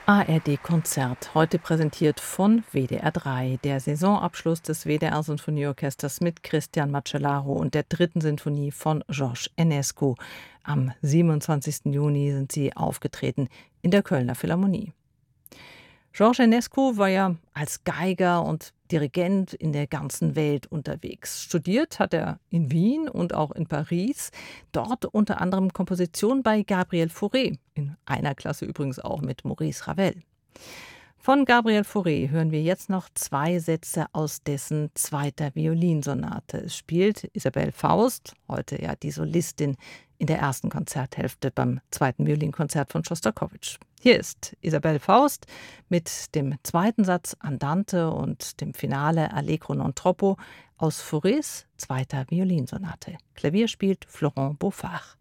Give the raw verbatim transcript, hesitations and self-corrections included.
A R D-Konzert, heute präsentiert von W D R drei, der Saisonabschluss des W D R-Sinfonieorchesters mit Christian Macellaro und der dritten Sinfonie von Georges Enescu. Am siebenundzwanzigsten Juni sind sie aufgetreten in der Kölner Philharmonie. Georges Enescu war ja als Geiger und Dirigent in der ganzen Welt unterwegs. Studiert hat er in Wien und auch in Paris. Dort unter anderem Komposition bei Gabriel Fauré. In einer Klasse übrigens auch mit Maurice Ravel. Von Gabriel Fauré hören wir jetzt noch zwei Sätze aus dessen zweiter Violinsonate. Es spielt Isabelle Faust, heute ja die Solistin in der ersten Konzerthälfte beim zweiten Violinkonzert von Schostakowitsch. Hier ist Isabelle Faust mit dem zweiten Satz Andante und dem Finale Allegro non troppo aus Faurés zweiter Violinsonate. Klavier spielt Florent Beaufard.